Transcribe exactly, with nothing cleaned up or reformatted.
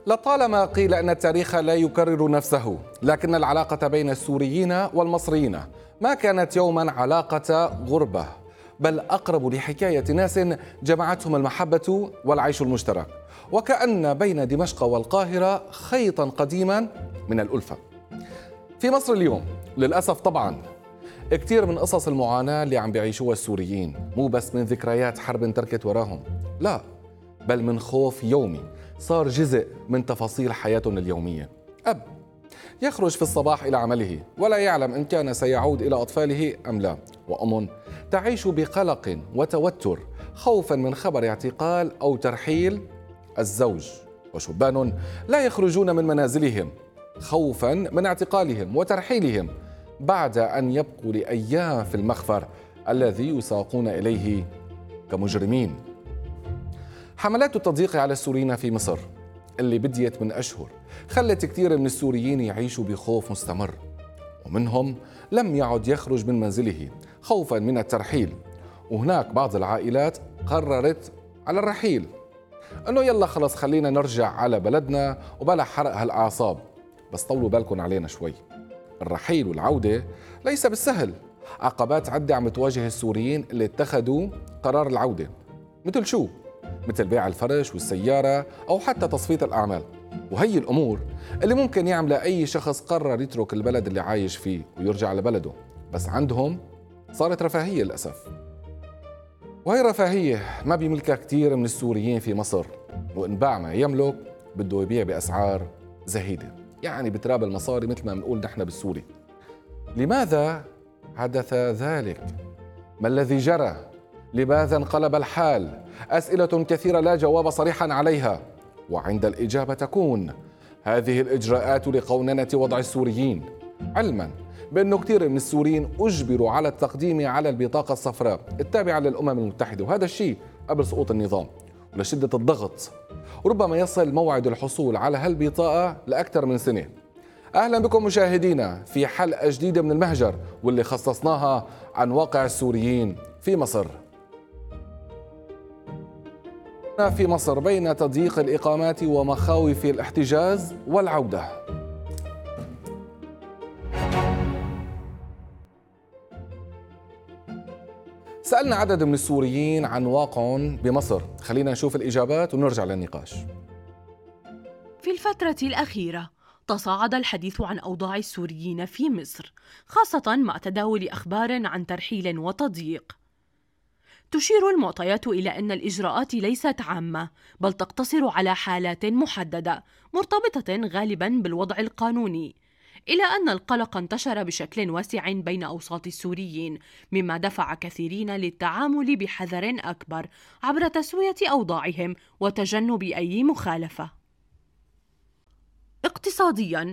لطالما قيل أن التاريخ لا يكرر نفسه، لكن العلاقة بين السوريين والمصريين ما كانت يوما علاقة غربة، بل أقرب لحكاية ناس جمعتهم المحبة والعيش المشترك، وكأن بين دمشق والقاهرة خيطا قديما من الألفة. في مصر اليوم للأسف طبعا كثير من قصص المعاناة اللي عم بيعيشوها السوريين مو بس من ذكريات حرب تركت وراهم، لا، بل من خوف يومي صار جزء من تفاصيل حياتهم اليومية. أب يخرج في الصباح إلى عمله ولا يعلم إن كان سيعود إلى أطفاله أم لا، وأم تعيش بقلق وتوتر خوفا من خبر اعتقال أو ترحيل الزوج، وشبان لا يخرجون من منازلهم خوفا من اعتقالهم وترحيلهم بعد أن يبقوا لأيام في المخفر الذي يساقون إليه كمجرمين. حملات التضييق على السوريين في مصر اللي بديت من أشهر خلت كثير من السوريين يعيشوا بخوف مستمر، ومنهم لم يعد يخرج من منزله خوفا من الترحيل، وهناك بعض العائلات قررت على الرحيل، أنه يلا خلص خلينا نرجع على بلدنا وبلا حرق هالأعصاب. بس طولوا بالكم علينا شوي، الرحيل والعودة ليس بالسهل، عقبات عدة عم تواجه السوريين اللي اتخذوا قرار العودة، مثل شو؟ مثل بيع الفرش والسيارة أو حتى تصفية الأعمال، وهي الأمور اللي ممكن يعملها أي شخص قرر يترك البلد اللي عايش فيه ويرجع لبلده، بس عندهم صارت رفاهية للأسف. وهي الرفاهية ما بيملكها كتير من السوريين في مصر، وإن باع ما يملك بده يبيع بأسعار زهيدة، يعني بتراب المصاري مثل ما بنقول نحن بالسوري. لماذا حدث ذلك؟ ما الذي جرى؟ لماذا انقلب الحال؟ أسئلة كثيرة لا جواب صريحا عليها، وعند الإجابة تكون هذه الإجراءات لقوننة وضع السوريين، علما بأنه كثير من السوريين أجبروا على التقديم على البطاقة الصفراء التابعة للأمم المتحدة، وهذا الشيء قبل سقوط النظام ولشدة الضغط، وربما يصل موعد الحصول على هالبطاقة لأكثر من سنة. أهلا بكم مشاهدينا في حلقة جديدة من المهجر، واللي خصصناها عن واقع السوريين في مصر. في مصر بين تضييق الإقامات ومخاوف الاحتجاز والعودة. سألنا عدد من السوريين عن واقعهم بمصر، خلينا نشوف الإجابات ونرجع للنقاش. في الفترة الأخيرة تصاعد الحديث عن أوضاع السوريين في مصر، خاصة مع تداول أخبار عن ترحيل وتضييق. تشير المعطيات إلى أن الإجراءات ليست عامة، بل تقتصر على حالات محددة مرتبطة غالباً بالوضع القانوني، إلى أن القلق انتشر بشكل واسع بين أوساط السوريين، مما دفع كثيرين للتعامل بحذر أكبر عبر تسوية أوضاعهم وتجنب أي مخالفة. اقتصادياً،